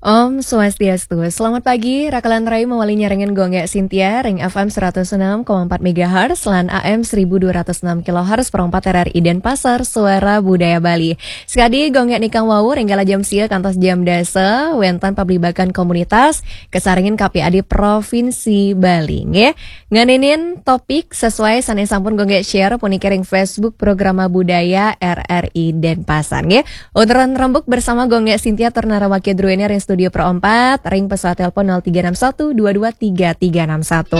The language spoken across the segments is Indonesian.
Om Swastiastu. Selamat pagi, Rakalan Rai mewali nyarengan Gongek Sintia, Ring FM 106,4 MHz, Lan AM 1206 kHz, perompat RRI Denpasar, Suara Budaya Bali. Sekali Gongek Nikang Wawu, Ringgala jam sia, kantos jam dasa, Wentan Pablibakan Komunitas, Kesaringin KPAD Provinsi Bali. Nge, nganinin topik sesuai sanes sampun Gongek share, punikaring Facebook Program Budaya RRI Denpasar. Nge, Uteran rembuk bersama Gongek Sintia Ternara Wakil Druenya Ring Studio Pro 4, ring pesawat telepon 0361 223361.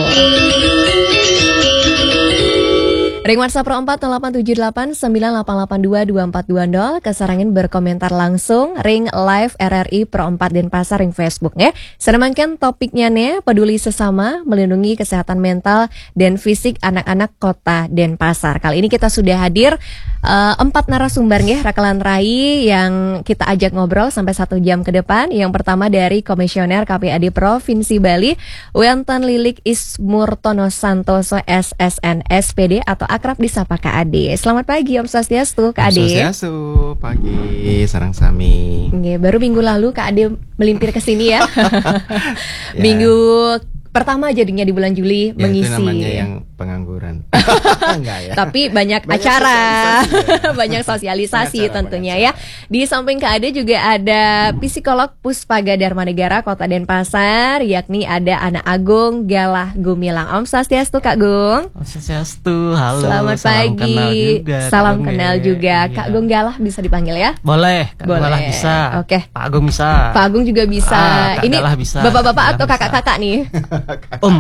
Ring WhatsApp Pro 4 0878 9882 2420. Kesarangin berkomentar langsung. Ring live RRI Pro 4 Denpasar ring Facebook ya. Sedangkan topiknya nih peduli sesama melindungi kesehatan mental dan fisik anak-anak kota Denpasar. Kali ini kita sudah hadir 4 narasumber ya Rakalan Rai yang kita ajak ngobrol sampai 1 jam ke depan. Yang pertama dari Komisioner KPAD Provinsi Bali, Wentan Lilik Ismurtono Santoso SSN SPD atau akrab disapa Kak Ade. Selamat pagi Om Swastiastu Kak Ade. Om Swastiastu, pagi sarang sami. Nge, baru minggu lalu Kak Ade melimpir ke sini ya. Minggu pertama jadinya di bulan Juli ya, mengisi. Itu namanya yang pengangguran. Enggak ya. Tapi banyak acara, banyak sosialisasi tentunya ya. Di samping Kak Ade juga ada psikolog Puspaga Dharmanegara Kota Denpasar, yakni ada Anak Agung Galah Gumilang. Om Swastiastu Kak Gung. Om Swastiastu, halo. Selamat pagi. Salam kenal juga. Kak Gung Galah bisa dipanggil ya? Boleh, Kak Galah bisa. Oke. Pak Agung bisa. Pak Agung juga bisa. Kak Ini Galah bisa. bapak-bapak atau kakak-kakak nih? Om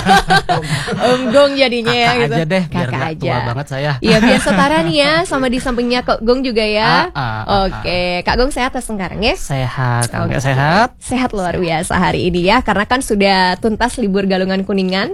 Gong jadinya ya kakak gitu. aja deh, biar Kakak gak aja. tua banget saya. Iya biar setara nih ya, sama di sampingnya Kak Gong juga ya. Oke, Kak Gong sehat sekarang ya? Sehat, Oke. sehat. Sehat luar biasa hari ini ya, karena kan sudah tuntas libur Galungan Kuningan.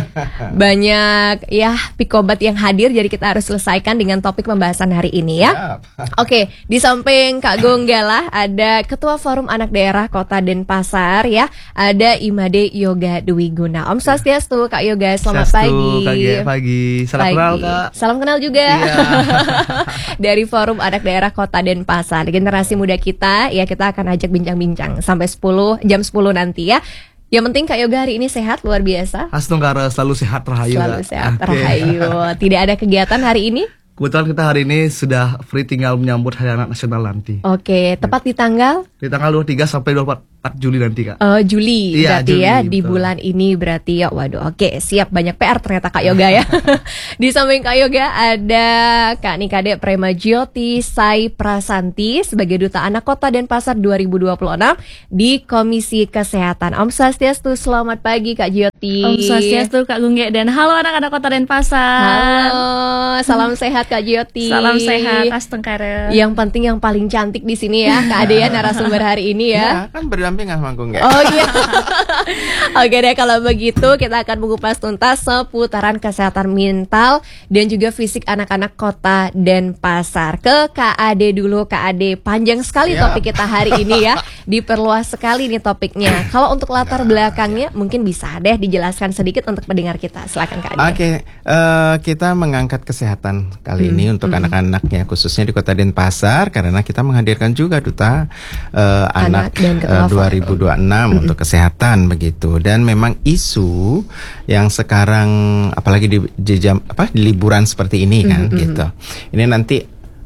Banyak ya pikobat yang hadir, jadi kita harus selesaikan dengan topik pembahasan hari ini ya. Oke, di samping Kak Gong Galah ada Ketua Forum Anak Daerah Kota Denpasar ya, ada Imade Yoga Dwi Guna. Om Swastiastu Kak Yoga, selamat pagi. Pagi. Salam kenal Kak. Salam kenal juga. Iya. Dari Forum Anak Daerah Kota Denpasar, generasi muda kita ya, kita akan ajak bincang-bincang sampai jam 10 nanti ya. Yang penting Kak Yoga hari ini sehat luar biasa. Astunggara selalu sehat rahayu. Selalu sehat rahayu. Tidak ada kegiatan hari ini? Kebetulan kita hari ini sudah free, tinggal menyambut Hari Anak Nasional nanti. Oke, tepat di tanggal? Di tanggal 23 sampai 24 Juli nanti Kak. Juli iya, berarti Juli, ya, di betul. bulan ini berarti ya. Waduh, oke, siap, banyak PR ternyata Kak Yoga ya. Di samping Kak Yoga ada Kak Nikade Prema Jyoti Sai Prasanti sebagai Duta Anak Kota Denpasar 2026 di Komisi Kesehatan. Om Swastiastu, selamat pagi Kak Jyoti. Om Swastiastu Kak Gungge, dan halo anak-anak Kota Denpasar. Halo, salam sehat Kak Jyoti. Salam sehat, Astengkara. Yang penting yang paling cantik di sini ya Kak Ade ya, narasumber hari ini ya. Ya, kan berdampingan sama Gung ya. Oh iya. Oke deh, kalau begitu kita akan mengupas tuntas seputaran kesehatan mental dan juga fisik anak-anak Kota Denpasar. Ke Kak Ade dulu, Kak Ade. Panjang sekali topik kita hari ini ya. Diperluas sekali nih topiknya. Kalau untuk latar belakangnya mungkin bisa deh dijelaskan sedikit untuk pendengar kita. Silakan Kak Ade. Oke, kita mengangkat kesehatan kali ini untuk anak-anaknya, khususnya di Kota Denpasar, karena kita menghadirkan juga Duta Anak dan Ketua 2026 untuk kesehatan begitu. Dan memang isu yang sekarang apalagi di liburan seperti ini kan gitu. Ini nanti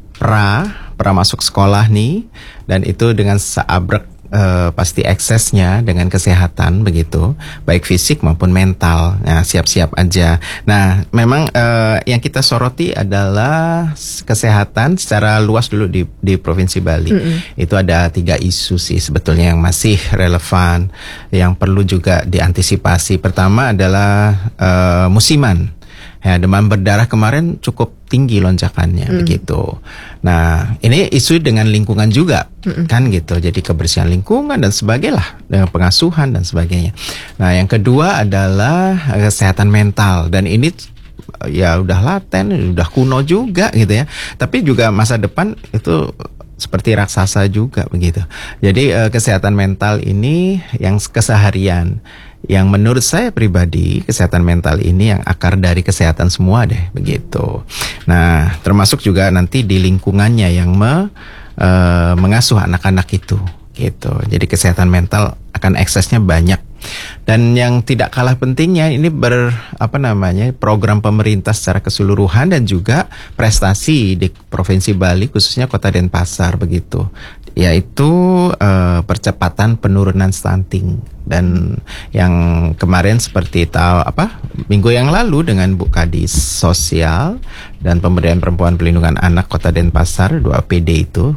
pra masuk sekolah nih, dan itu dengan seabrek pasti eksesnya dengan kesehatan begitu, baik fisik maupun mental. Nah, siap-siap aja. Nah, memang yang kita soroti adalah kesehatan secara luas dulu di Provinsi Bali. Itu ada 3 isu sih sebetulnya yang masih relevan, yang perlu juga diantisipasi. Pertama adalah musiman. Ya, demam berdarah kemarin cukup tinggi lonjakannya begitu. Nah, ini isu dengan lingkungan juga kan gitu. Jadi kebersihan lingkungan dan sebagainya lah, dengan pengasuhan dan sebagainya. Nah, yang kedua adalah kesehatan mental, dan ini ya udah laten, udah kuno juga gitu ya. Tapi juga masa depan itu seperti raksasa juga begitu. Jadi kesehatan mental ini yang keseharian, yang menurut saya pribadi kesehatan mental ini yang akar dari kesehatan semua deh begitu. Nah, termasuk juga nanti di lingkungannya yang mengasuh anak-anak itu gitu. Jadi kesehatan mental akan eksesnya banyak. Dan yang tidak kalah pentingnya ini program pemerintah secara keseluruhan dan juga prestasi di Provinsi Bali khususnya Kota Denpasar begitu. Yaitu percepatan penurunan stunting. Dan yang kemarin seperti minggu yang lalu dengan Bu Kadis Sosial dan Pemberdayaan Perempuan Pelindungan Anak Kota Denpasar 2PD itu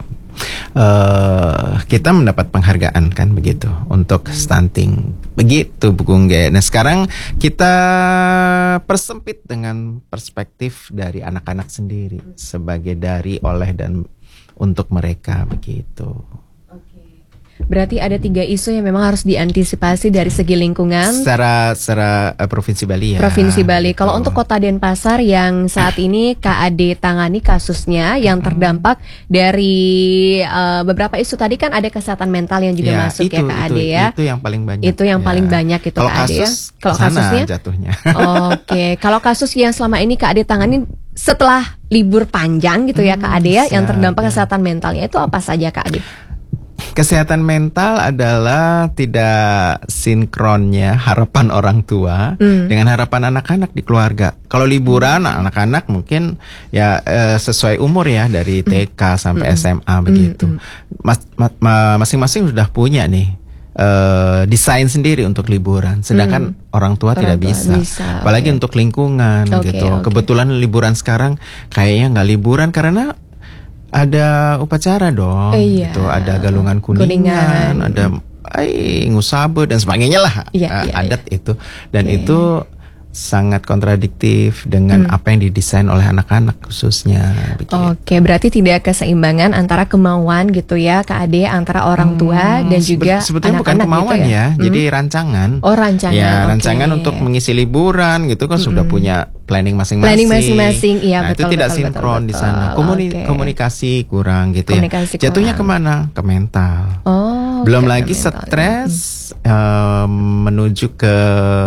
kita mendapat penghargaan kan begitu untuk stunting begitu Bu Gungge. Nah sekarang kita persempit dengan perspektif dari anak-anak sendiri sebagai dari, oleh dan untuk mereka begitu. Berarti ada 3 isu yang memang harus diantisipasi dari segi lingkungan. Secara Provinsi Bali ya. Provinsi Bali. Gitu. Kalau untuk Kota Denpasar yang saat ini KAD tangani kasusnya yang terdampak dari beberapa isu tadi kan ada kesehatan mental yang juga masuk ya KAD ya. Itu yang paling banyak. Itu yang paling banyak itu kalau KAD ya. Kalau kasusnya jatuhnya. Oke. Kalau kasus yang selama ini KAD tangani setelah libur panjang gitu ya KAD ya, yang terdampak kesehatan mentalnya itu apa saja KAD? Kesehatan mental adalah tidak sinkronnya harapan orang tua dengan harapan anak-anak di keluarga. Kalau liburan anak-anak mungkin ya sesuai umur ya dari TK sampai SMA begitu. Masing-masing sudah punya nih desain sendiri untuk liburan, sedangkan orang tua tidak bisa. Apalagi untuk lingkungan gitu. Kebetulan liburan sekarang kayaknya nggak liburan karena ada upacara dong, gitu. Ada galungan kuningan, ada ngusabe dan sebagainya lah, adat itu. Dan itu sangat kontradiktif dengan apa yang didesain oleh anak-anak khususnya. Oke, berarti tidak keseimbangan antara kemauan gitu ya KAD antara orang tua dan juga sebetulnya anak-anak bukan kemauan gitu ya. Jadi rancangan. Oh, rancangan. Ya, rancangan untuk mengisi liburan gitu kan sudah punya planning masing-masing. Planning masing-masing, iya nah, betul. Itu tidak betul, sinkron betul, di sana. Komunikasi kurang gitu komunikasi ya. Jatuhnya kurang. kemana? Ke mental. Belum lagi stres menuju ke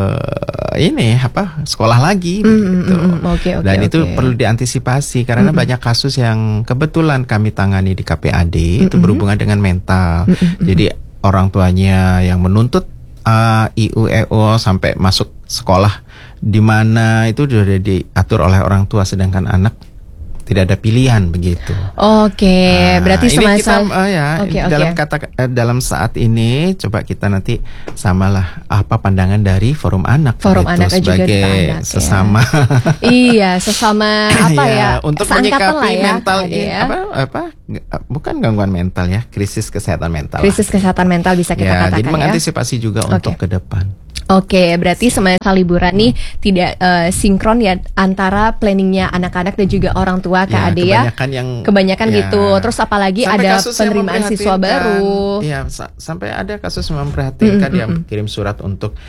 sekolah lagi gitu. Dan itu perlu diantisipasi karena banyak kasus yang kebetulan kami tangani di KPAD itu berhubungan dengan mental. Jadi orang tuanya yang menuntut IUEO sampai masuk sekolah di mana itu sudah diatur oleh orang tua sedangkan anak tidak ada pilihan begitu. Berarti semasa dalam saat ini coba kita nanti samalah apa pandangan dari Forum Anak Anak sebagai juga sesama. Iya, sesama untuk menyikapi mental bukan gangguan mental ya, krisis kesehatan mental. Krisis kesehatan mental bisa kita katakan jadi mengantisipasi juga untuk ke depan. Berarti semasa liburan nih tidak sinkron ya antara planningnya anak-anak dan juga orang tua KAD ya. Kebanyakan gitu. Terus apalagi ada penerimaan siswa baru. Iya, sampai ada kasus yang memprihatinkan dia kirim surat untuk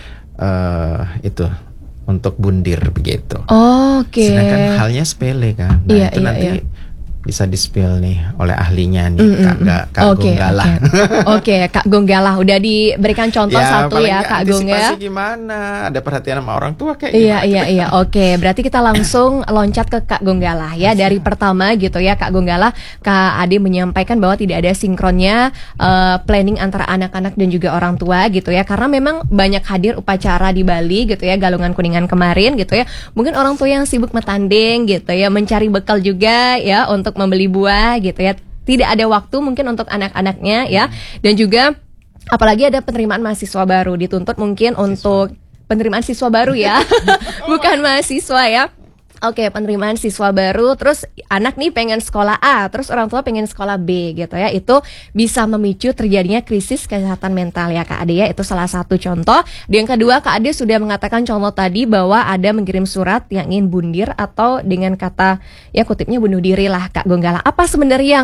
untuk bundir begitu. Sedangkan halnya sepele kan. Nah, itu nanti bisa di-spill nih oleh ahlinya nih Kak Gonggalah. Kak Gonggalah udah diberikan contoh satu ya Kak Gongga. Gimana? Ada perhatian sama orang tua kayak Iya. Berarti kita langsung loncat ke Kak Gonggalah ya. Dari pertama gitu ya Kak Gonggalah, Kak Ade menyampaikan bahwa tidak ada sinkronnya planning antara anak-anak dan juga orang tua gitu ya. Karena memang banyak hadir upacara di Bali gitu ya, Galungan Kuningan kemarin gitu ya. Mungkin orang tua yang sibuk metanding gitu ya, mencari bekal juga ya untuk membeli buah gitu ya, tidak ada waktu mungkin untuk anak-anaknya ya. Dan juga apalagi ada penerimaan mahasiswa baru, dituntut mungkin untuk penerimaan siswa baru ya. Bukan mahasiswa ya. Penerimaan siswa baru, terus anak nih pengen sekolah A, terus orang tua pengen sekolah B gitu ya. Itu bisa memicu terjadinya krisis kesehatan mental ya Kak Ade ya. Itu salah satu contoh. Dan yang kedua, Kak Ade sudah mengatakan contoh tadi bahwa ada mengirim surat yang ingin bundir atau dengan kata ya kutipnya bunuh diri lah Kak Gonggalah. Apa sebenarnya yang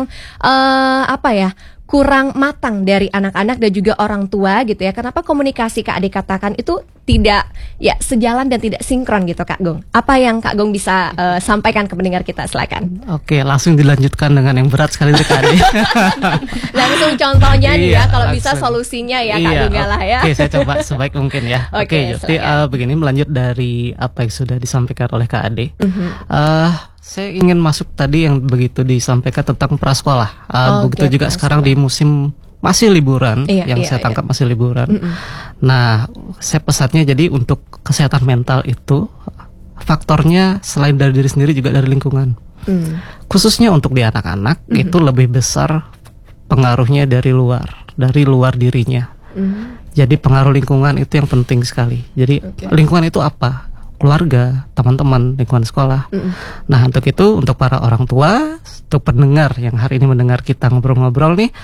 kurang matang dari anak-anak dan juga orang tua gitu ya? Kenapa komunikasi Kak Ade katakan itu tidak sejalan dan tidak sinkron gitu Kak Gong? Apa yang Kak Gong bisa sampaikan ke pendengar kita, silakan. Langsung dilanjutkan dengan yang berat sekali Kak Ade. Langsung contohnya nih ya, kalau bisa solusinya ya Kak Gonggalah ya. Saya coba sebaik mungkin ya. Jadi begini, melanjut dari apa yang sudah disampaikan oleh Kak Ade. Saya ingin masuk tadi yang begitu disampaikan tentang prasekolah. Begitu juga sekarang di musim masih liburan, saya iya. tangkap masih liburan. Nah, saya pesannya jadi untuk kesehatan mental itu faktornya selain dari diri sendiri juga dari lingkungan. Khususnya untuk di anak-anak itu lebih besar pengaruhnya dari luar dirinya. Jadi pengaruh lingkungan itu yang penting sekali. Jadi lingkungan itu apa? Keluarga, teman-teman, lingkungan sekolah. Nah, untuk itu, untuk para orang tua, untuk pendengar yang hari ini mendengar kita ngobrol-ngobrol nih,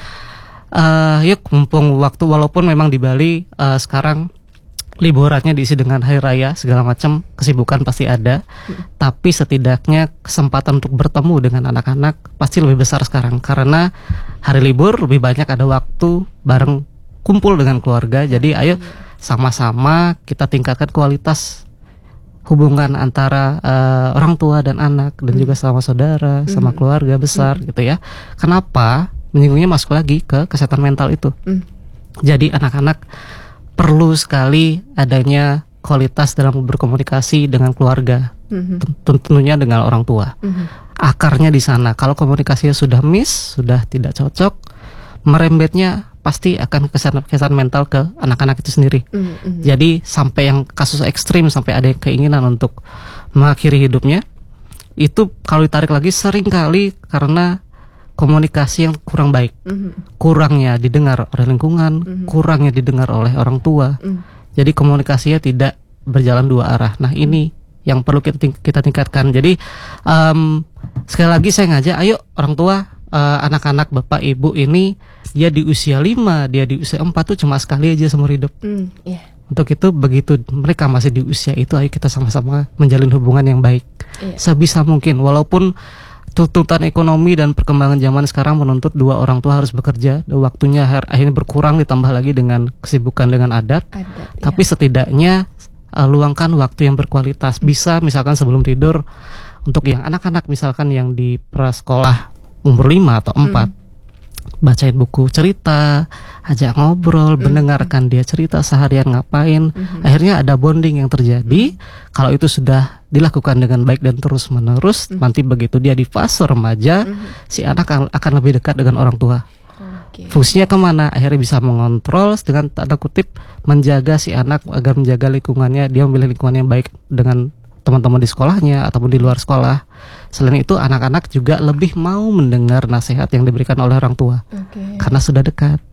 yuk mumpung waktu, walaupun memang di Bali sekarang liburannya diisi dengan hari raya, segala macam kesibukan pasti ada, tapi setidaknya kesempatan untuk bertemu dengan anak-anak pasti lebih besar sekarang, karena hari libur lebih banyak ada waktu bareng kumpul dengan keluarga. Jadi ayo sama-sama kita tingkatkan kualitas hubungan antara orang tua dan anak, dan juga sama saudara, sama keluarga besar gitu ya. Kenapa? Menyinggungnya masuk lagi ke kesehatan mental itu. Jadi anak-anak perlu sekali adanya kualitas dalam berkomunikasi dengan keluarga, tentunya dengan orang tua. Akarnya di sana. Kalau komunikasinya sudah miss, sudah tidak cocok, merembetnya pasti akan kesehatan mental ke anak-anak itu sendiri. Jadi sampai yang kasus ekstrim, sampai ada keinginan untuk mengakhiri hidupnya, itu kalau ditarik lagi sering kali karena komunikasi yang kurang baik, kurangnya didengar oleh lingkungan, kurangnya didengar oleh orang tua. Jadi komunikasinya tidak berjalan dua arah. Nah, ini yang perlu kita tingkatkan. Jadi sekali lagi saya ngajak, ayo orang tua, anak-anak bapak ibu ini, dia di usia 5, dia di usia 4 tuh cuma sekali aja seumur hidup. Untuk itu begitu mereka masih di usia itu, ayo kita sama-sama menjalin hubungan yang baik sebisa mungkin. Walaupun tuntutan ekonomi dan perkembangan zaman sekarang menuntut dua orang tua harus bekerja, waktunya akhirnya berkurang, ditambah lagi dengan kesibukan dengan adat. Tapi setidaknya luangkan waktu yang berkualitas. Bisa misalkan sebelum tidur, untuk yang anak-anak misalkan yang di prasekolah umur 5 atau 4, bacain buku cerita, ajak ngobrol, mendengarkan dia cerita seharian ngapain. Akhirnya ada bonding yang terjadi. Kalau itu sudah dilakukan dengan baik dan terus menerus, nanti begitu dia di fase remaja, si anak akan lebih dekat dengan orang tua. Fungsinya kemana? Akhirnya bisa mengontrol, dengan tanda kutip menjaga si anak agar menjaga lingkungannya, dia memilih lingkungan yang baik dengan teman-teman di sekolahnya ataupun di luar sekolah. Selain itu, anak-anak juga lebih mau mendengar nasihat yang diberikan oleh orang tua, karena sudah dekat.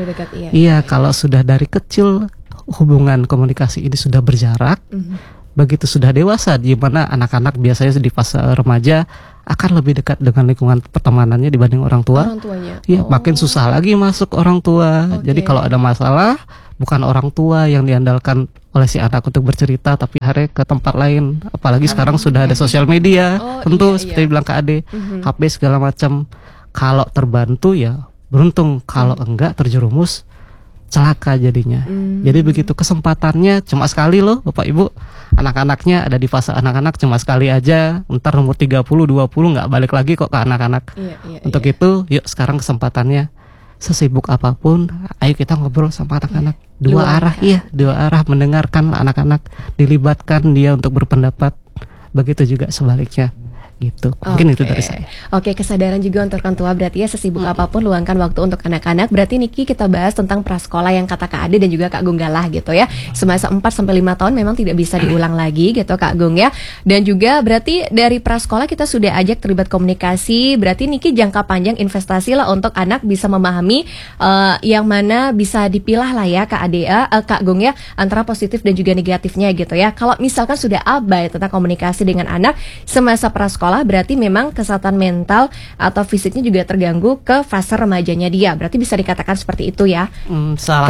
Iya, kalau sudah dari kecil hubungan komunikasi ini sudah berjarak, begitu sudah dewasa, di mana anak-anak biasanya di fase remaja akan lebih dekat dengan lingkungan pertemanannya dibanding orang tua. Iya, makin susah lagi masuk orang tua. Jadi kalau ada masalah, bukan orang tua yang diandalkan oleh si anak untuk bercerita, tapi hari ke tempat lain. Apalagi sekarang sudah ada sosial media, tentu seperti bilang Kak Ade, HP segala macam. Kalau terbantu ya beruntung, kalau enggak terjerumus celaka jadinya. Jadi begitu, kesempatannya cuma sekali loh Bapak Ibu. Anak-anaknya ada di fase anak-anak cuma sekali aja. Ntar umur 30-20 nggak balik lagi kok ke anak-anak. Untuk itu yuk sekarang kesempatannya, sesibuk apapun, ayo kita ngobrol sama anak-anak. Dua arah, mendengarkan anak-anak, dilibatkan dia untuk berpendapat. Begitu juga sebaliknya. Gitu. Mungkin itu dari saya. Kesadaran juga untuk orang tua, berarti ya sesibuk apapun luangkan waktu untuk anak-anak. Berarti Niki, kita bahas tentang prasekolah yang kata Kak Ade dan juga Kak Gung Galah gitu ya. Semasa 4-5 tahun memang tidak bisa diulang lagi gitu Kak Gung ya. Dan juga berarti dari prasekolah kita sudah ajak terlibat komunikasi. Berarti Niki jangka panjang investasi lah untuk anak bisa memahami yang mana bisa dipilah lah ya Kak Ade, Kak Gung ya, antara positif dan juga negatifnya gitu ya. Kalau misalkan sudah abai tentang komunikasi dengan anak semasa prasekolah, berarti memang kesehatan mental atau fisiknya juga terganggu ke fase remajanya dia. Berarti bisa dikatakan seperti itu ya. Salah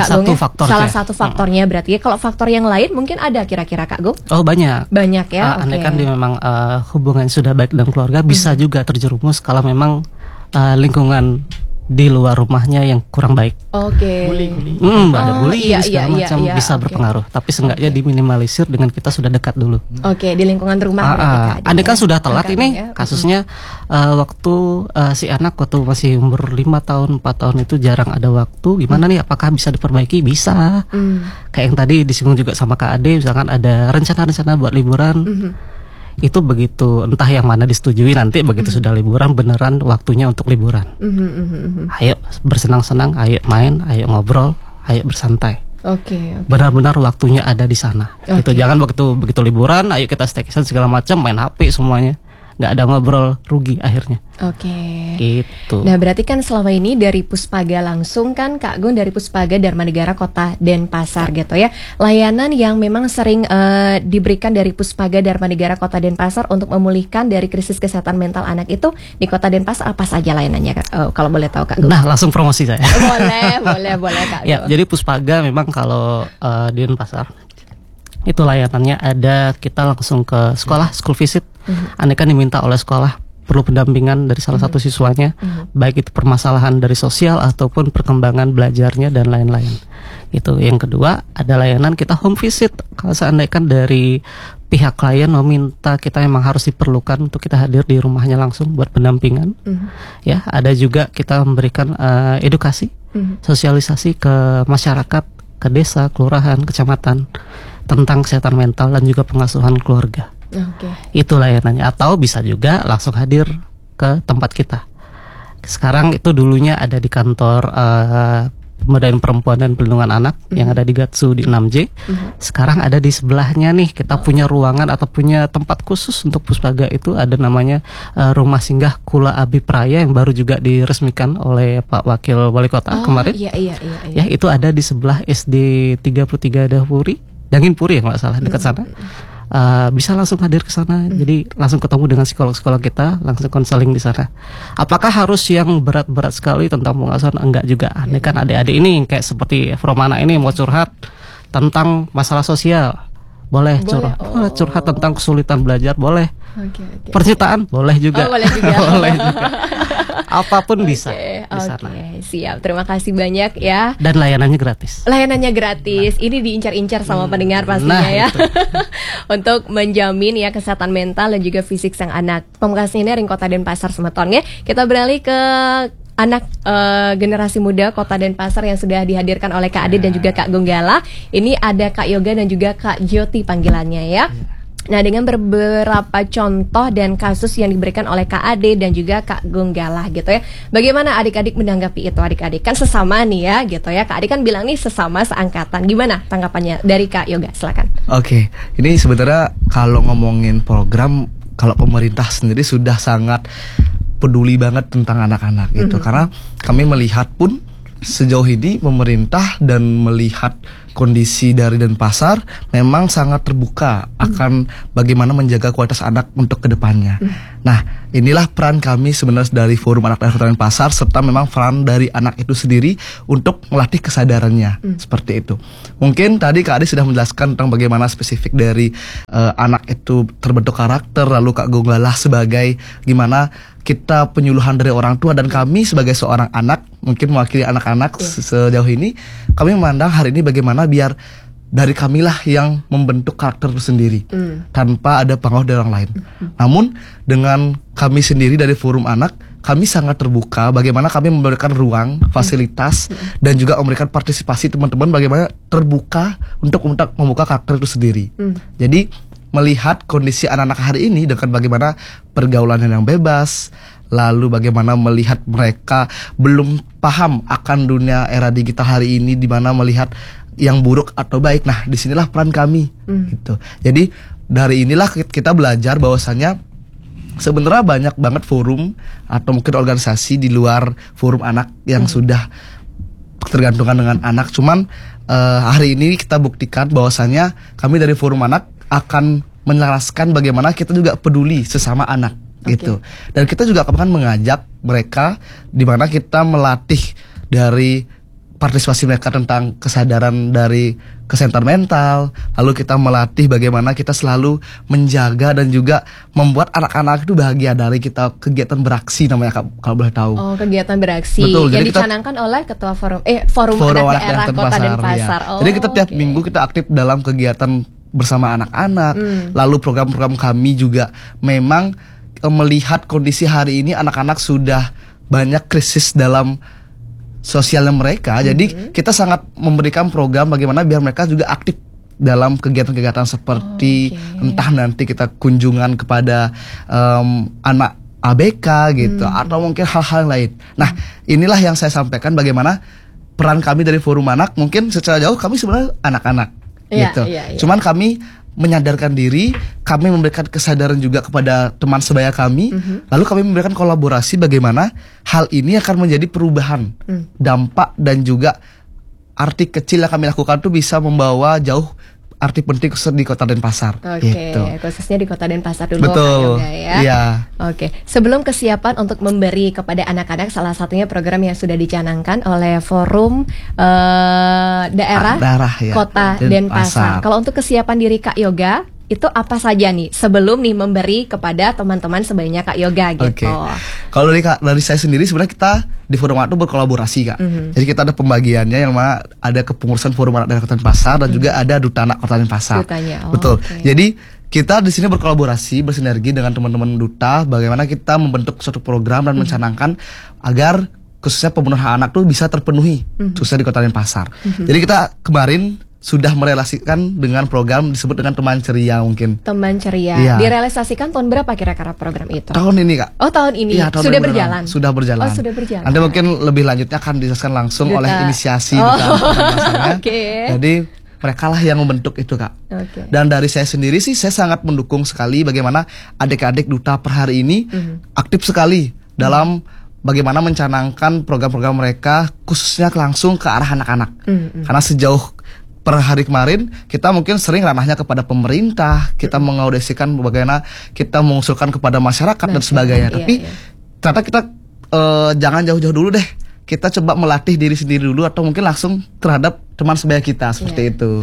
satu faktornya berarti ya. Kalau faktor yang lain mungkin ada kira-kira Kak Gung? Oh banyak ya. Andai kan dia memang hubungan sudah baik dalam keluarga, bisa juga terjerumus kalau memang lingkungan di luar rumahnya yang kurang baik. Bullying. Ada bullying segala macam bisa berpengaruh. Tapi seenggaknya diminimalisir dengan kita sudah dekat dulu. Di lingkungan rumah. Andai kan sudah telat ini kasusnya, waktu si anak waktu masih umur 5 tahun, 4 tahun itu jarang ada waktu. Gimana nih, apakah bisa diperbaiki? Bisa. Kayak yang tadi disinggung juga sama Kak Ade, misalkan ada rencana-rencana buat liburan. itu begitu entah yang mana disetujui nanti begitu sudah liburan beneran waktunya untuk liburan. Ayo bersenang-senang, ayo main, ayo ngobrol, ayo bersantai. Oke. Benar-benar waktunya ada di sana. Itu jangan begitu liburan, ayo kita staycation segala macam, main HP semuanya. Nggak ada ngobrol, rugi akhirnya. Oke. Gitu. Nah berarti kan selama ini dari Puspaga langsung kan Kak Gun dari Puspaga Dharmanegara Kota Denpasar gitu ya. Layanan yang memang sering diberikan dari Puspaga Dharmanegara Kota Denpasar untuk memulihkan dari krisis kesehatan mental anak itu di Kota Denpasar apa saja layanannya Kak? Kalau boleh tahu Kak Gun. Nah langsung promosi saya. Boleh Kak Gun. Ya, jadi Puspaga memang kalau di Denpasar itu layanannya ada, kita langsung ke sekolah, school visit. Aneh kan diminta oleh sekolah perlu pendampingan dari salah satu siswanya, baik itu permasalahan dari sosial ataupun perkembangan belajarnya dan lain-lain. Itu yang kedua, ada layanan kita home visit. Kalau seandainya kan dari pihak klien meminta kita memang harus diperlukan untuk kita hadir di rumahnya langsung buat pendampingan. Ya, ada juga kita memberikan edukasi, sosialisasi ke masyarakat, ke desa, kelurahan, kecamatan tentang kesehatan mental dan juga pengasuhan keluarga. Itu layanannya. Atau bisa juga langsung hadir ke tempat kita. Sekarang itu dulunya ada di kantor Pemberdayaan Perempuan dan Perlindungan Anak yang ada di Gatsu di 6J. Sekarang ada di sebelahnya nih, kita punya ruangan atau punya tempat khusus untuk Puspaga. Itu ada namanya Rumah Singgah Kula Abipraya yang baru juga diresmikan oleh Pak Wakil Wali Kota kemarin. Iya. Ya, itu ada di sebelah SD 33 Dangin Puri ya nggak salah, dekat sana. Bisa langsung hadir ke sana. Jadi langsung ketemu dengan psikolog-psikolog kita, langsung konseling di sana. Apakah harus yang berat-berat sekali tentang pengasuhan? Enggak juga. Ini kan adik-adik ini kayak seperti Fromana ini mau curhat tentang masalah sosial. Boleh curhat tentang kesulitan belajar, boleh. Percintaan boleh juga. Boleh juga. Boleh juga. Apapun bisa di sana. Siap. Terima kasih banyak ya. Dan layanannya gratis. Ini diincar-incar sama pendengar pastinya ya. Untuk menjamin ya kesehatan mental dan juga fisik sang anak. Pembahasan ini Ring Kota Denpasar Semeton ya. Kita beralih ke anak generasi muda Kota Denpasar yang sudah dihadirkan oleh Kak Ade dan juga Kak Gonggala. Ini ada Kak Yoga dan juga Kak Jyoti panggilannya ya. Nah, dengan beberapa contoh dan kasus yang diberikan oleh Kak Ade dan juga Kak Gonggala gitu ya. Bagaimana adik-adik menanggapi itu? Adik-adik kan sesama nih ya gitu ya. Kak Ade kan bilang nih sesama seangkatan. Gimana tanggapannya dari Kak Yoga? Silakan. Oke, ini sebenarnya kalau ngomongin program, kalau pemerintah sendiri sudah sangat peduli banget tentang anak-anak gitu. Karena kami melihat pun sejauh ini pemerintah dan melihat kondisi dari Denpasar memang sangat terbuka akan bagaimana menjaga kualitas anak untuk kedepannya. Nah, inilah peran kami sebenarnya dari Forum Anak Daerah Kota Denpasar, serta memang peran dari anak itu sendiri untuk melatih kesadarannya seperti itu. Mungkin tadi Kak Ade sudah menjelaskan tentang bagaimana spesifik dari anak itu terbentuk karakter, lalu Kak Gonggala sebagai gimana kita penyuluhan dari orang tua, dan kami sebagai seorang anak, mungkin mewakili anak-anak sejauh ini, kami memandang hari ini bagaimana biar dari kamilah yang membentuk karakter itu sendiri tanpa ada pengaruh dari orang lain. Namun dengan kami sendiri dari Forum Anak, kami sangat terbuka bagaimana kami memberikan ruang, fasilitas, dan juga memberikan partisipasi teman-teman bagaimana terbuka untuk membuka karakter itu sendiri. Jadi melihat kondisi anak-anak hari ini dengan bagaimana pergaulan yang bebas, lalu bagaimana melihat mereka belum paham akan dunia era digital hari ini, di mana melihat yang buruk atau baik. Nah, disinilah peran kami gitu. Jadi dari inilah kita belajar bahwasanya sebenarnya banyak banget forum atau mungkin organisasi di luar Forum Anak yang sudah tergantungan dengan anak. Cuman hari ini kita buktikan bahwasanya kami dari Forum Anak akan menjelaskan bagaimana kita juga peduli sesama anak gitu. Dan kita juga akan mengajak mereka di mana kita melatih dari partisipasi mereka tentang kesadaran dari kesehatan mental, lalu kita melatih bagaimana kita selalu menjaga dan juga membuat anak-anak itu bahagia dari kita kegiatan beraksi namanya, kalau boleh tahu. Oh, kegiatan beraksi. Betul, yang jadi dicanangkan oleh Ketua Forum Anak Daerah Kota Denpasar. Ya. Jadi kita tiap minggu kita aktif dalam kegiatan bersama anak-anak. Lalu program-program kami juga memang melihat kondisi hari ini anak-anak sudah banyak krisis dalam sosialnya mereka. Jadi kita sangat memberikan program bagaimana biar mereka juga aktif dalam kegiatan-kegiatan seperti entah nanti kita kunjungan kepada anak ABK gitu atau mungkin hal-hal lain. Nah, inilah yang saya sampaikan bagaimana peran kami dari Forum Anak. Mungkin secara jauh kami sebenarnya anak-anak gitu. Cuman kami menyadarkan diri, kami memberikan kesadaran juga kepada teman sebaya kami, lalu kami memberikan kolaborasi bagaimana hal ini akan menjadi perubahan, dampak dan juga arti kecil yang kami lakukan tuh bisa membawa jauh arti penting khusus di Kota Denpasar. Gitu. Khususnya di Kota Denpasar dulu. Betul. Kak Yoga, ya. Iya. Sebelum kesiapan untuk memberi kepada anak-anak, salah satunya program yang sudah dicanangkan oleh Forum Daerah ya, Kota Denpasar. Kalau untuk kesiapan diri Kak Yoga, itu apa saja nih sebelum nih memberi kepada teman-teman sebayanya Kak Yoga gitu. Kalau dari saya sendiri sebenarnya kita di Forum Anak itu berkolaborasi Kak. Jadi kita ada pembagiannya yang mana ada kepengurusan Forum Anak Daerah Kota Denpasar dan juga ada Duta Anak Kota Denpasar. Betul. Jadi kita di sini berkolaborasi, bersinergi dengan teman-teman duta bagaimana kita membentuk suatu program dan mencanangkan agar khususnya pemenuhan anak tuh bisa terpenuhi khususnya di Kota Denpasar. Jadi kita kemarin sudah merelasikan dengan program disebut dengan Teman Ceria mungkin. Teman Ceria. Direalisasikan tahun berapa kira-kira program itu? Tahun ini Kak. Oh tahun ini. Ya, tahun sudah berjalan. Sudah berjalan. Oh sudah berjalan. Nanti mungkin lebih lanjutnya akan dijelaskan langsung oleh inisiasi Jadi mereka lah yang membentuk itu Kak. Dan dari saya sendiri sih saya sangat mendukung sekali bagaimana adik-adik duta per hari ini aktif sekali dalam bagaimana mencanangkan program-program mereka khususnya langsung ke arah anak-anak. Karena sejauh per hari kemarin kita mungkin sering ranahnya kepada pemerintah, kita mengaudisikan bagaimana kita mengusulkan kepada masyarakat dan sebagainya. Tapi ternyata kita jangan jauh-jauh dulu deh. Kita coba melatih diri sendiri dulu atau mungkin langsung terhadap teman sebaya kita seperti itu.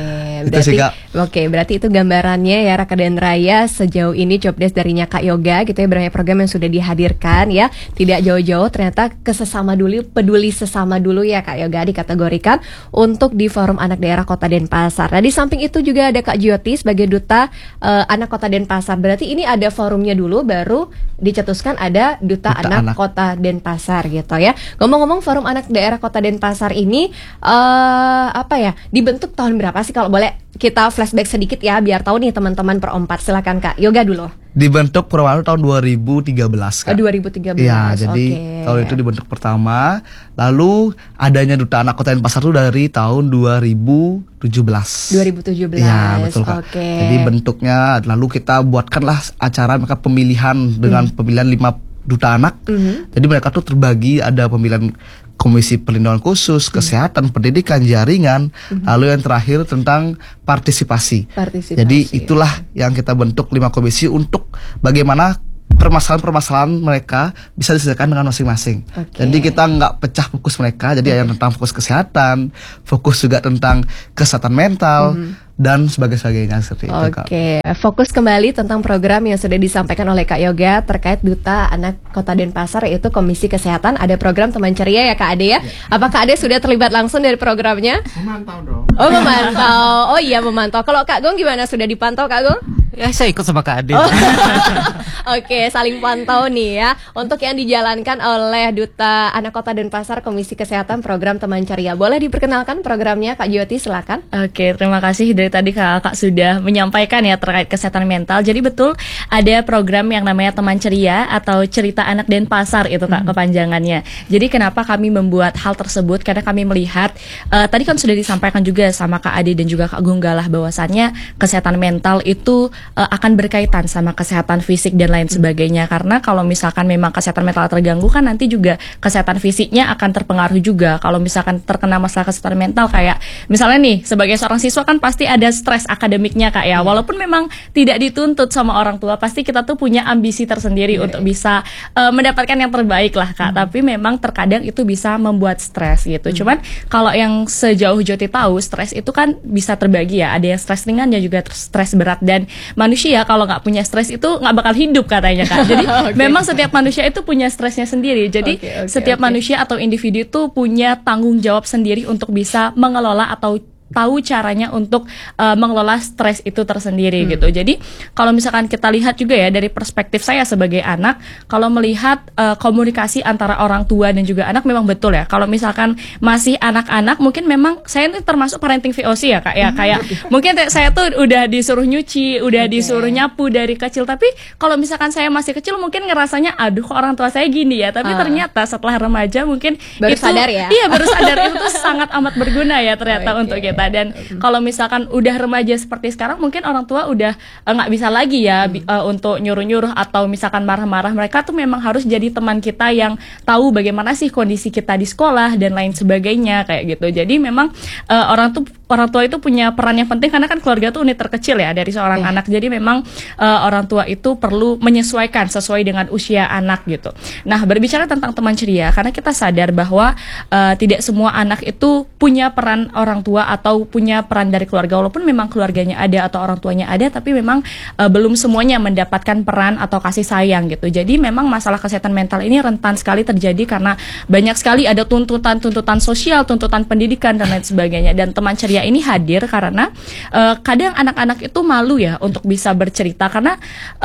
Berarti itu gambarannya ya Raka dan Raya sejauh ini jobdesk darinya Kak Yoga gitu ya, banyak program yang sudah dihadirkan ya, tidak jauh-jauh ternyata peduli sesama dulu ya Kak Yoga dikategorikan untuk di Forum Anak Daerah Kota Denpasar. Nah di samping itu juga ada Kak Jyoti sebagai Duta Anak Kota Denpasar. Berarti ini ada forumnya dulu baru dicetuskan ada Duta Anak Kota Denpasar gitu ya. Ngomong-ngomong Forum Anak Daerah Kota Denpasar ini dibentuk tahun berapa sih, kalau boleh kita flashback sedikit ya biar tahu nih teman-teman per-4. Silakan Kak Yoga dulu. Dibentuk Forum Anak tahun 2013 Kak. 2013. Ya, jadi tahun itu dibentuk pertama, lalu adanya Duta Anak Kota Denpasar itu dari tahun 2017. Ya, betul Kak. Jadi bentuknya lalu kita buatkanlah acara mereka pemilihan dengan pemilihan 5 duta anak. Jadi mereka tuh terbagi, ada pemilihan Komisi Perlindungan Khusus, Kesehatan, Pendidikan, Jaringan, lalu yang terakhir tentang partisipasi. Jadi itulah yang kita bentuk 5 komisi untuk bagaimana permasalahan-permasalahan mereka bisa diselesaikan dengan masing-masing. Jadi kita nggak pecah fokus mereka. Jadi yang tentang fokus kesehatan, fokus juga tentang kesehatan mental dan sebagainya seperti itu Kak. Fokus kembali tentang program yang sudah disampaikan oleh Kak Yoga terkait Duta Anak Kota Denpasar yaitu Komisi Kesehatan. Ada program Teman Ceria ya Kak Ade ya. Apakah Ade sudah terlibat langsung dari programnya? Memantau dong. Oh memantau. Oh iya memantau. Kalau Kak Gong gimana, sudah dipantau Kak Gong? Ya saya ikut sama Kak Ade. Saling pantau nih ya. Untuk yang dijalankan oleh Duta Anak Kota Denpasar Komisi Kesehatan program Teman Ceria. Boleh diperkenalkan programnya Kak Jyoti, silakan. Terima kasih dari tadi Kakak sudah menyampaikan ya terkait kesehatan mental. Jadi betul ada program yang namanya Teman Ceria atau Cerita Anak Denpasar itu Kak kepanjangannya. Jadi kenapa kami membuat hal tersebut? Karena kami melihat tadi kan sudah disampaikan juga sama Kak Ade dan juga Kak Gunggalah bahwasannya kesehatan mental itu akan berkaitan sama kesehatan fisik dan lain sebagainya. Karena kalau misalkan memang kesehatan mental terganggu kan nanti juga kesehatan fisiknya akan terpengaruh juga. Kalau misalkan terkena masalah kesehatan mental kayak misalnya nih sebagai seorang siswa kan pasti ada stres akademiknya Kak ya. Walaupun memang tidak dituntut sama orang tua, pasti kita tuh punya ambisi tersendiri untuk bisa mendapatkan yang terbaik lah Kak. Tapi memang terkadang itu bisa membuat stres gitu. Cuman kalau yang sejauh Jyoti tahu, stres itu kan bisa terbagi ya. Ada yang stres ringan dan juga stres berat, dan manusia kalau nggak punya stres itu nggak bakal hidup katanya Kak. Jadi memang setiap manusia itu punya stresnya sendiri. Jadi setiap manusia atau individu itu punya tanggung jawab sendiri untuk bisa mengelola atau tahu caranya untuk mengelola stres itu tersendiri gitu. Jadi kalau misalkan kita lihat juga ya dari perspektif saya sebagai anak, kalau melihat komunikasi antara orang tua dan juga anak memang betul ya. Kalau misalkan masih anak-anak mungkin memang saya ini termasuk parenting VOC ya Kak ya. Kayak mungkin saya tuh udah disuruh nyuci, udah disuruh nyapu dari kecil, tapi kalau misalkan saya masih kecil mungkin ngerasanya aduh kok orang tua saya gini ya. Tapi ternyata setelah remaja mungkin baru itu sadar ya. Iya, baru sadar itu tuh sangat amat berguna ya ternyata untuk kita. Dan kalau misalkan udah remaja seperti sekarang mungkin orang tua udah nggak bisa lagi ya untuk nyuruh-nyuruh atau misalkan marah-marah. Mereka tuh memang harus jadi teman kita yang tahu bagaimana sih kondisi kita di sekolah dan lain sebagainya kayak gitu. Jadi memang orang tua itu punya peran yang penting karena kan keluarga tuh unit terkecil ya dari seorang anak. Jadi memang orang tua itu perlu menyesuaikan sesuai dengan usia anak gitu. Nah, berbicara tentang teman ceria, karena kita sadar bahwa tidak semua anak itu punya peran orang tua atau punya peran dari keluarga, walaupun memang keluarganya ada atau orang tuanya ada, tapi memang belum semuanya mendapatkan peran atau kasih sayang gitu. Jadi memang masalah kesehatan mental ini rentan sekali terjadi karena banyak sekali ada tuntutan sosial, tuntutan pendidikan dan lain sebagainya. Dan teman ceria ini hadir karena kadang anak-anak itu malu ya untuk bisa bercerita karena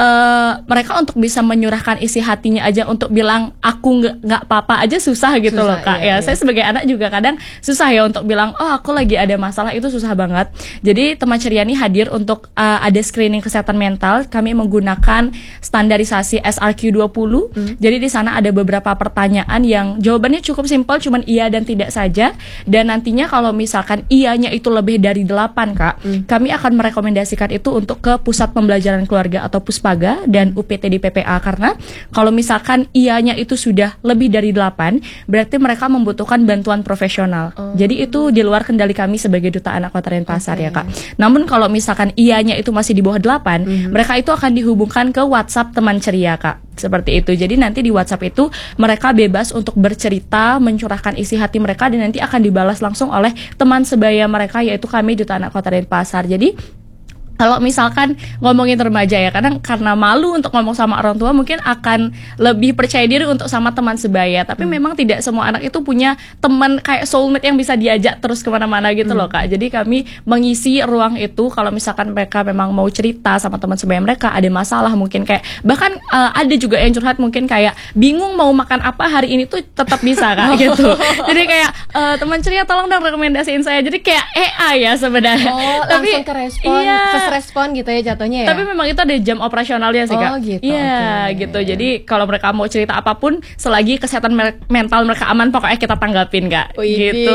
mereka untuk bisa menyurahkan isi hatinya aja untuk bilang aku nggak apa-apa aja susah gitu loh Kak. Ya, saya sebagai anak juga kadang susah ya untuk bilang oh aku lagi ada masalah, itu susah banget. Jadi teman ceria ini hadir untuk ada screening kesehatan mental. Kami menggunakan standarisasi SRQ20. Jadi di sana ada beberapa pertanyaan yang jawabannya cukup simpel, cuman iya dan tidak saja. Dan nantinya kalau misalkan iyanya itu lebih dari 8 Kak, kami akan merekomendasikan itu untuk ke Pusat Pembelajaran Keluarga atau Puspaga dan UPT di PPA. Karena kalau misalkan iyanya itu sudah lebih dari 8, berarti mereka membutuhkan bantuan profesional. Jadi itu di luar kendali kami sebagai Duta Anak Kota Denpasar ya Kak. Namun kalau misalkan iyanya itu masih di bawah 8, mereka itu akan dihubungkan ke WhatsApp teman ceria Kak. Seperti itu. Jadi nanti di WhatsApp itu mereka bebas untuk bercerita, mencurahkan isi hati mereka dan nanti akan dibalas langsung oleh teman sebaya mereka, yaitu kami Duta Anak Kota Denpasar. Jadi kalau misalkan ngomongin remaja ya, kadang karena malu untuk ngomong sama orang tua mungkin akan lebih percaya diri untuk sama teman sebaya. Tapi memang tidak semua anak itu punya teman kayak soulmate yang bisa diajak terus kemana-mana gitu loh Kak. Jadi kami mengisi ruang itu kalau misalkan mereka memang mau cerita sama teman sebaya mereka, ada masalah mungkin kayak bahkan ada juga yang curhat mungkin kayak bingung mau makan apa hari ini tuh tetap bisa Kak gitu. Jadi kayak teman ceria tolong dong rekomendasiin saya. Jadi kayak AI ya sebenarnya. Tapi langsung ke respon. Iya. Respon gitu ya jatuhnya ya. Tapi memang itu ada jam operasionalnya sih Kak. Gitu. Iya gitu. Jadi kalau mereka mau cerita apapun selagi kesehatan mental mereka aman, pokoknya kita tanggapin Kak. Gitu.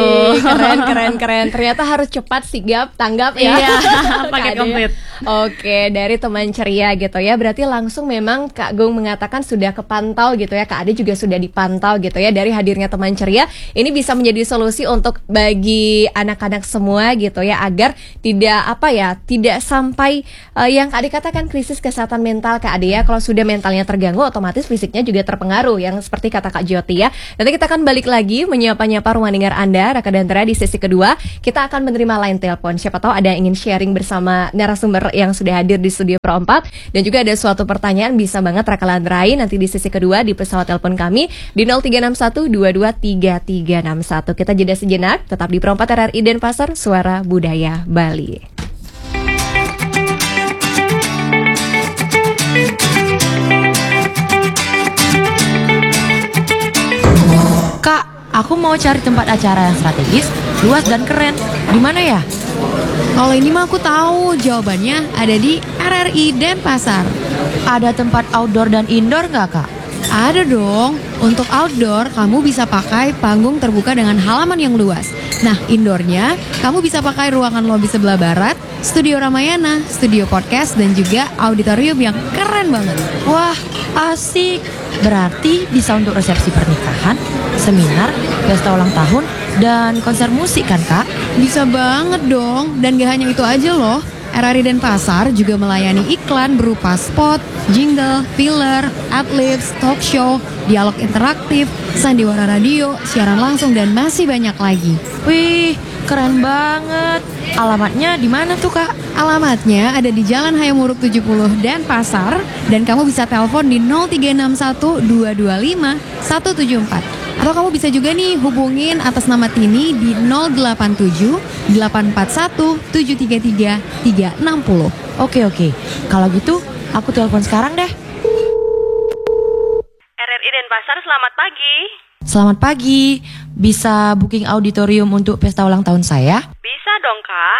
Keren. Ternyata harus cepat sigap tanggap ya. Iya. Paket komplit. Oke, dari teman ceria gitu ya. Berarti langsung memang Kak Gung mengatakan sudah kepantau gitu ya. Kak Ade juga sudah dipantau gitu ya dari hadirnya teman ceria. Ini bisa menjadi solusi untuk bagi anak-anak semua gitu ya, agar tidak sampai yang Kak Ade katakan krisis kesehatan mental Kak Ade ya. Kalau sudah mentalnya terganggu, otomatis fisiknya juga terpengaruh, yang seperti kata Kak Jyoti ya. Nanti kita akan balik lagi menyapa-nyapa rumah dengar Anda, Raka dan Tera, di sesi kedua. Kita akan menerima line telepon. Siapa tahu ada yang ingin sharing bersama narasumber yang sudah hadir di studio Pro 4, dan juga ada suatu pertanyaan bisa banget Raka Landrai nanti di sesi kedua di pesawat telepon kami di 0361223361. Kita jeda sejenak, tetap di Pro 4 RRI Denpasar, Suara Budaya Bali. Kak, aku mau cari tempat acara yang strategis, luas dan keren. Di mana ya? Kalau ini mah aku tahu jawabannya ada di RRI Denpasar. Ada tempat outdoor dan indoor nggak Kak? Ada dong. Untuk outdoor, kamu bisa pakai panggung terbuka dengan halaman yang luas. Nah, indoornya, kamu bisa pakai ruangan lobi sebelah barat, studio Ramayana, studio podcast, dan juga auditorium yang keren banget. Wah, asik. Berarti bisa untuk resepsi pernikahan, seminar, pesta ulang tahun, dan konser musik kan Kak? Bisa banget dong. Dan gak hanya itu aja loh. RRI Denpasar juga melayani iklan berupa spot, jingle, filler, adlibs, talk show, dialog interaktif, sandiwara radio, siaran langsung, dan masih banyak lagi. Wih, keren banget. Alamatnya di mana tuh Kak? Alamatnya ada di Jalan Hayamuruk 70 Denpasar, dan kamu bisa telepon di 0361 225 174. Atau kamu bisa juga nih hubungin atas nama Tini di 087 841 733 360. Oke, kalau gitu aku telepon sekarang deh. RRI Denpasar, selamat pagi. Selamat pagi, bisa booking auditorium untuk pesta ulang tahun saya? Bisa dong, Kak.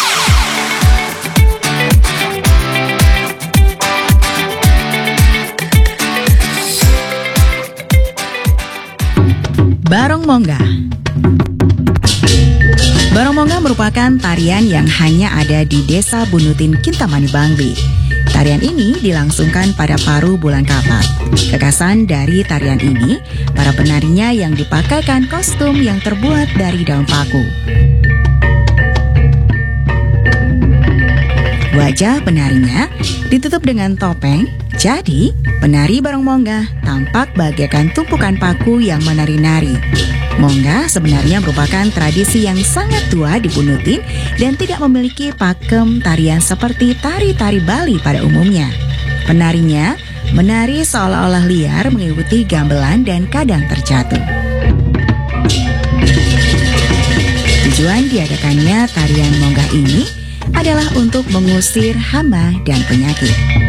Barong Mongga. Barong Mongga merupakan tarian yang hanya ada di Desa Bunutin, Kintamani, Bangli. Tarian ini dilangsungkan pada paruh bulan Kapat. Kekhasan dari tarian ini, para penarinya yang dipakaikan kostum yang terbuat dari daun paku. Wajah penarinya ditutup dengan topeng, jadi penari Barong Mongga tampak bagaikan tumpukan paku yang menari-nari. Mongga sebenarnya merupakan tradisi yang sangat tua di Bunutin dan tidak memiliki pakem tarian seperti tari-tari Bali pada umumnya. Penarinya menari seolah-olah liar mengikuti gamelan dan kadang terjatuh. Tujuan diadakannya tarian Monggah ini adalah untuk mengusir hama dan penyakit.